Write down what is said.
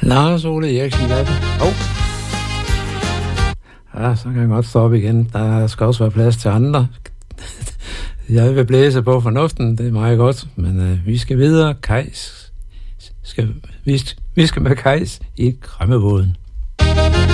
Lars Ole Eriksen, hvad er det? Ja, så kan jeg godt stoppe igen. Der skal også være plads til andre. Jeg vil blæse på fornuften, det er meget godt. Men vi skal videre. Vi skal med Kajs i Kræmmebåden.